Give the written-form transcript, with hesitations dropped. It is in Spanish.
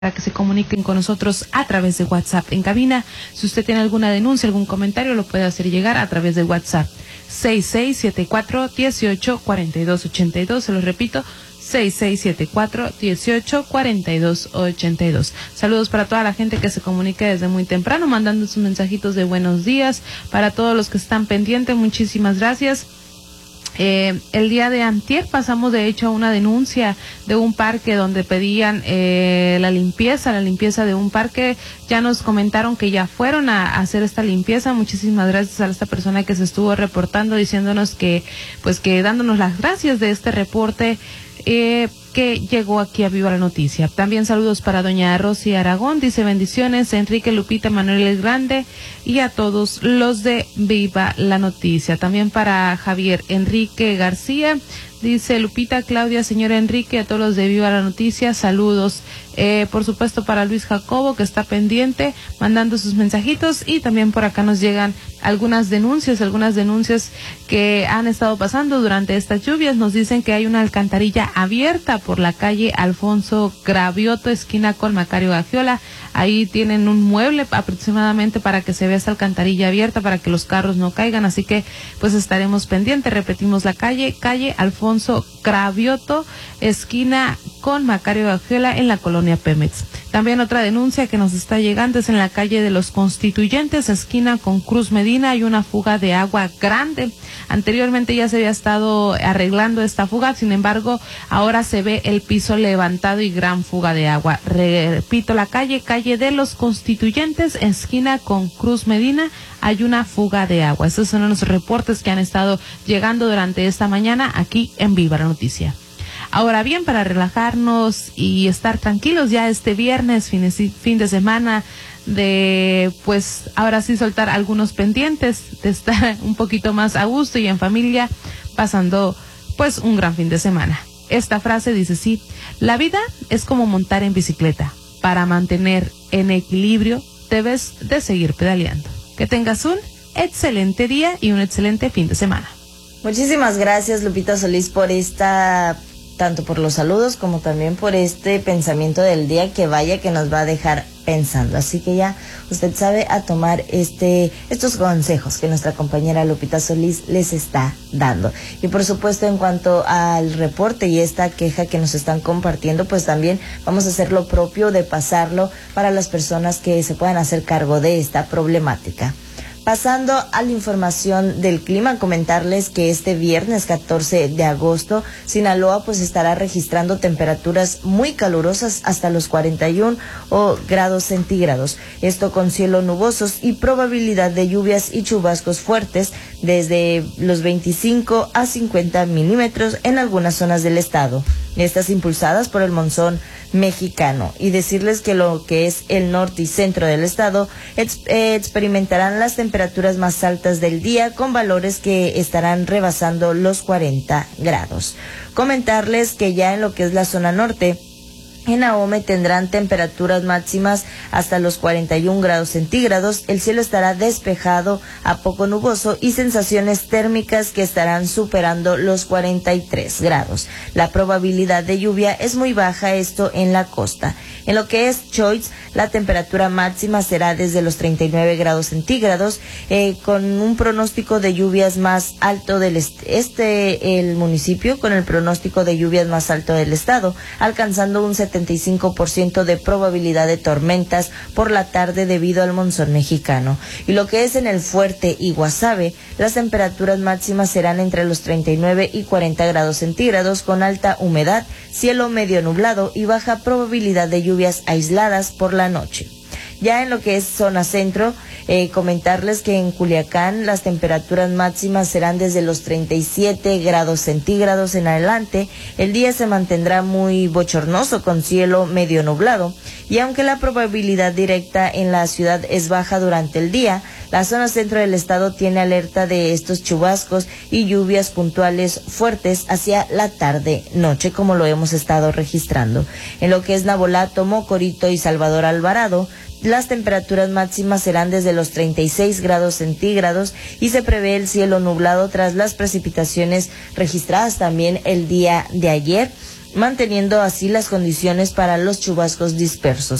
para que se comuniquen con nosotros a través de WhatsApp en cabina. Si usted tiene alguna denuncia, algún comentario, lo puede hacer llegar a través de WhatsApp 6674-184282. Se lo repito, 6674-184282. Saludos para toda la gente que se comunica desde muy temprano, mandando sus mensajitos de buenos días. Para todos los que están pendientes, muchísimas gracias. El día de antier pasamos de hecho a una denuncia de un parque donde pedían la limpieza de un parque. Ya nos comentaron que ya fueron a hacer esta limpieza. Muchísimas gracias a esta persona que se estuvo reportando, diciéndonos que dándonos las gracias de este reporte que llegó aquí a Viva la Noticia. También saludos para doña Rosy Aragón, dice bendiciones, Enrique, Lupita, Manuel el Grande y a todos los de Viva la Noticia. También para Javier Enrique García, dice Lupita, Claudia, señor Enrique, a todos los de Viva la Noticia, saludos. Por supuesto para Luis Jacobo, que está pendiente, mandando sus mensajitos, y también por acá nos llegan algunas denuncias que han estado pasando durante estas lluvias. Nos dicen que hay una alcantarilla abierta por la calle Alfonso Gravioto, esquina con Macario Gagiola. Ahí tienen un mueble aproximadamente para que se vea esta alcantarilla abierta, para que los carros no caigan, así que pues estaremos pendientes. Repetimos la calle Alfonso Gravioto, esquina con Macario Gagiola, en la colonia Pemex. También otra denuncia que nos está llegando es en la calle de los Constituyentes, esquina con Cruz Medina. Hay una fuga de agua grande. Anteriormente ya se había estado arreglando esta fuga, sin embargo, ahora se ve el piso levantado y gran fuga de agua. Repito, la calle de los Constituyentes, esquina con Cruz Medina, hay una fuga de agua. Estos son los reportes que han estado llegando durante esta mañana aquí en Viva la Noticia. Ahora bien, para relajarnos y estar tranquilos ya este viernes, fin de semana, de pues ahora sí soltar algunos pendientes, de estar un poquito más a gusto y en familia, pasando pues un gran fin de semana. Esta frase dice así: la vida es como montar en bicicleta. Para mantener en equilibrio debes de seguir pedaleando. Que tengas un excelente día y un excelente fin de semana. Muchísimas gracias, Lupita Solís, por tanto por los saludos como también por este pensamiento del día, que vaya que nos va a dejar pensando. Así que ya usted sabe a tomar estos consejos que nuestra compañera Lupita Solís les está dando. Y por supuesto, en cuanto al reporte y esta queja que nos están compartiendo, pues también vamos a hacer lo propio de pasarlo para las personas que se puedan hacer cargo de esta problemática. Pasando a la información del clima, comentarles que este viernes 14 de agosto, Sinaloa pues estará registrando temperaturas muy calurosas hasta los 41 grados centígrados. Esto con cielo nubosos y probabilidad de lluvias y chubascos fuertes desde los 25 a 50 milímetros en algunas zonas del estado. Estas impulsadas por el monzón mexicano. Y decirles que lo que es el norte y centro del estado experimentarán las temperaturas más altas del día, con valores que estarán rebasando los 40 grados. Comentarles que ya en lo que es la zona norte, en Ahome tendrán temperaturas máximas hasta los 41 grados centígrados, el cielo estará despejado a poco nuboso y sensaciones térmicas que estarán superando los 43 grados. La probabilidad de lluvia es muy baja, esto en la costa. En lo que es Choix, la temperatura máxima será desde los 39 grados centígrados, con un pronóstico de lluvias más alto del el municipio con el pronóstico de lluvias más alto del estado, alcanzando un 75% de probabilidad de tormentas por la tarde debido al monzón mexicano. Y lo que es en el Fuerte y Guasave, las temperaturas máximas serán entre los 39 y 40 grados centígrados, con alta humedad, cielo medio nublado y baja probabilidad de lluvias aisladas por la noche. Ya en lo que es zona centro, comentarles que en Culiacán las temperaturas máximas serán desde los 37 grados centígrados en adelante. El día se mantendrá muy bochornoso con cielo medio nublado, y aunque la probabilidad directa en la ciudad es baja durante el día, la zona centro del estado tiene alerta de estos chubascos y lluvias puntuales fuertes hacia la tarde-noche, como lo hemos estado registrando. En lo que es Navolato, Mocorito y Salvador Alvarado, las temperaturas máximas serán desde los 36 grados centígrados y se prevé el cielo nublado tras las precipitaciones registradas también el día de ayer. manteniendo así las condiciones para los chubascos dispersos.